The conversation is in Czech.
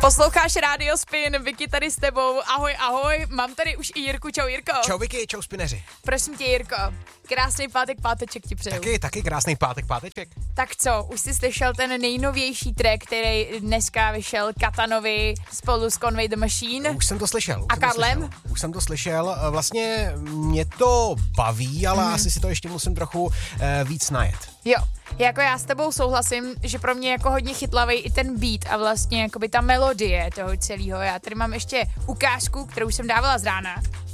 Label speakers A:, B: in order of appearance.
A: Posloucháš Radio Spin, Vicky tady s tebou. Ahoj, ahoj, mám tady už i Jirku. Čau, Jirko.
B: Čau, Vicky, čau, spineři.
A: Prosím tě, Jirko, krásný páteček ti přeju.
B: Taky krásný páteček.
A: Tak co, už jsi slyšel ten nejnovější track, který dneska vyšel Katanovi spolu s Conway the Machine?
B: Už jsem to slyšel.
A: A Karlem?
B: Už jsem to slyšel. Vlastně mě to baví, ale asi si to ještě musím trochu víc najet.
A: Jo, jako já s tebou souhlasím, že pro mě jako hodně chytlavý i ten beat a vlastně jakoby ta melodie toho celého. Já tady mám ještě ukázku, kterou jsem dávala z rána.